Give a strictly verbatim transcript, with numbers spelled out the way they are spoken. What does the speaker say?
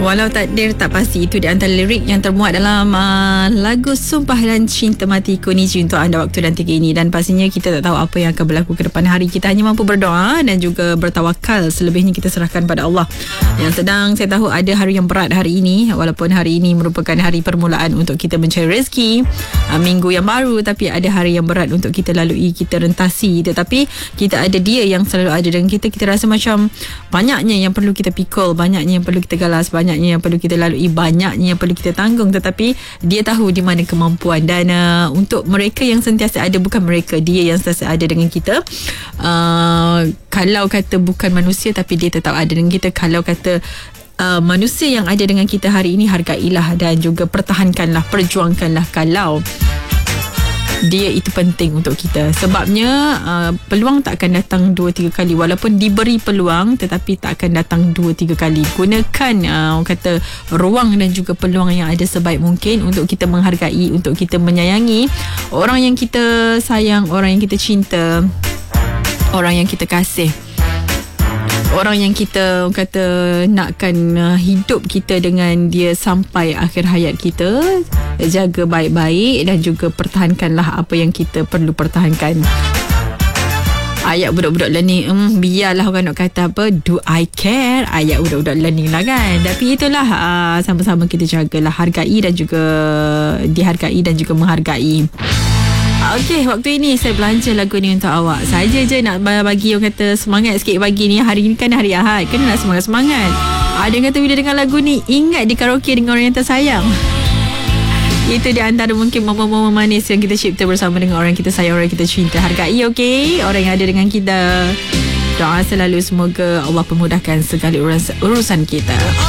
Walau takdir tak pasti, itu di antara lirik yang termuat dalam uh, lagu Sumpah dan Cinta Matiku ni untuk anda waktu dan tiga ini. Dan pastinya kita tak tahu apa yang akan berlaku ke depan hari. Kita hanya mampu berdoa dan juga bertawakal. Selebihnya kita serahkan pada Allah. Yang sedang saya tahu ada hari yang berat hari ini, walaupun hari ini merupakan hari permulaan untuk kita mencari rezeki, uh, minggu yang baru, tapi ada hari yang berat untuk kita lalui, kita rentasi. Tetapi kita ada Dia yang selalu ada dengan kita. Kita rasa macam banyaknya yang perlu kita pikul, banyaknya yang perlu kita galas, banyaknya yang perlu kita lalui, banyaknya yang perlu kita tanggung, tetapi Dia tahu di mana kemampuan. Dan uh, untuk mereka yang sentiasa ada, bukan mereka, Dia yang sentiasa ada dengan kita. uh, Kalau kata bukan manusia, tapi Dia tetap ada dengan kita. Kalau kata uh, manusia yang ada dengan kita hari ini, hargailah dan juga pertahankanlah, perjuangkanlah. Kalau Dia itu penting untuk kita. Sebabnya uh, peluang tak akan datang dua tiga kali. Walaupun diberi peluang, tetapi tak akan datang dua tiga kali. Gunakan uh, orang kata ruang dan juga peluang yang ada sebaik mungkin untuk kita menghargai, untuk kita menyayangi orang yang kita sayang, orang yang kita cinta, orang yang kita kasih, orang yang kita kata nakkan uh, hidup kita dengan dia sampai akhir hayat kita. Jaga baik-baik dan juga pertahankanlah apa yang kita perlu pertahankan. Ayat budak-budak learning, hmm, biarlah orang nak kata apa, do I care, ayat budak-budak learning lah kan. Tapi itulah, uh, sama-sama kita jagalah, hargai dan juga dihargai dan juga menghargai. Okey, waktu ini saya belanja lagu ni untuk awak. Saja je nak bagi orang kata semangat sikit pagi ni. Hari ni kan hari Ahad, kena nak semangat-semangat. Ada yang kata bila dengar lagu ni, ingat di karaoke dengan orang yang tersayang. Itu di antara mungkin momen-momen manis yang kita cipta bersama dengan orang kita sayang, orang kita cinta. Hargai, okey, orang yang ada dengan kita. Doa selalu semoga Allah pemudahkan segala urusan kita.